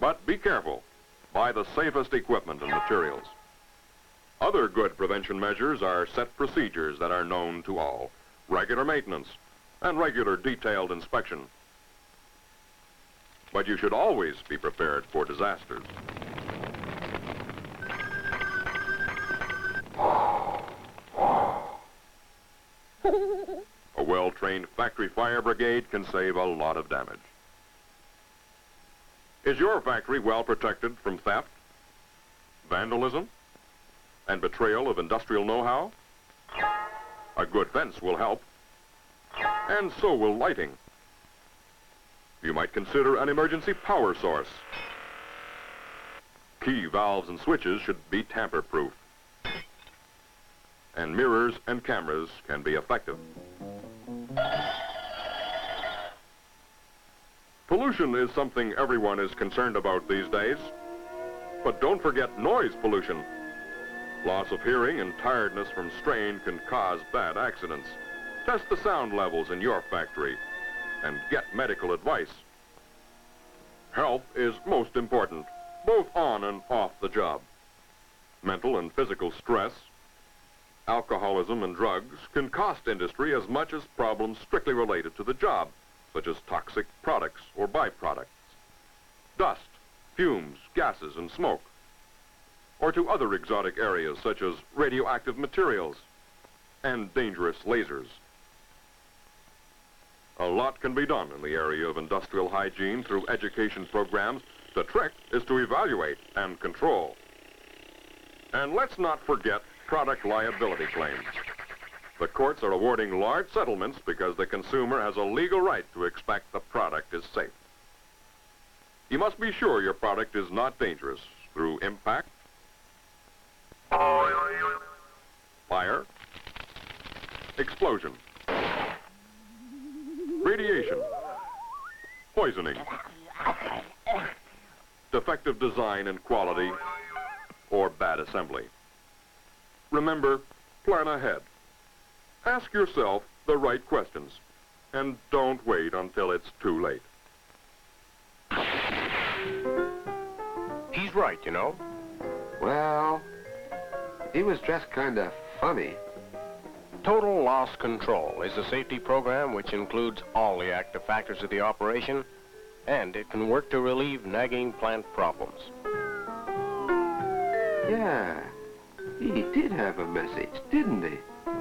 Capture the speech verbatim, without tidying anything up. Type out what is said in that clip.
But be careful. Buy the safest equipment and materials. Other good prevention measures are set procedures that are known to all, regular maintenance, and regular detailed inspection. But you should always be prepared for disasters. A well-trained factory fire brigade can save a lot of damage. Is your factory well protected from theft, vandalism, and betrayal of industrial know-how? A good fence will help, and so will lighting. You might consider an emergency power source. Key valves and switches should be tamper-proof, and mirrors and cameras can be effective. Pollution is something everyone is concerned about these days, but don't forget noise pollution. Loss of hearing and tiredness from strain can cause bad accidents. Test the sound levels in your factory and get medical advice. Health is most important, both on and off the job. Mental and physical stress, alcoholism and drugs can cost industry as much as problems strictly related to the job, such as toxic products or byproducts, dust, fumes, gases, and smoke, or to other exotic areas such as radioactive materials and dangerous lasers. A lot can be done in the area of industrial hygiene through education programs. The trick is to evaluate and control. And let's not forget product liability claims. The courts are awarding large settlements because the consumer has a legal right to expect the product is safe. You must be sure your product is not dangerous through impact, fire, explosion, radiation, poisoning, defective design and quality, or bad assembly. Remember, plan ahead. Ask yourself the right questions, and don't wait until it's too late. He's right, you know. Well, he was dressed kind of funny. Total Loss Control is a safety program which includes all the active factors of the operation, and it can work to relieve nagging plant problems. Yeah, he did have a message, didn't he?